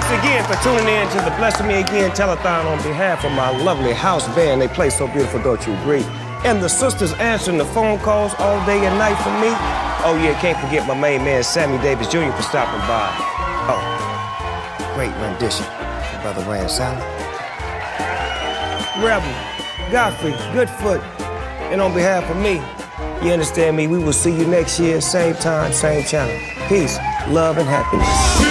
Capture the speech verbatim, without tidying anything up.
Thanks again for tuning in to the Bless Me Again telethon on behalf of my lovely house band. They play so beautiful, don't you agree? And the sisters answering the phone calls all day and night for me. Oh yeah, can't forget my main man, Sammy Davis Junior for stopping by. Oh, great rendition from Brother Rand Sally. Rebel, Godfrey, Goodfoot, and on behalf of me, you understand me, we will see you next year, same time, same channel. Peace, love, and happiness.